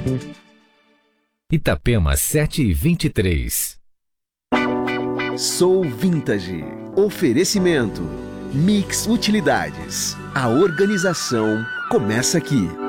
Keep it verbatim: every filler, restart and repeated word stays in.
Itapema sete e vinte e três. Sou Vintage. Oferecimento Mix Utilidades. A organização começa aqui.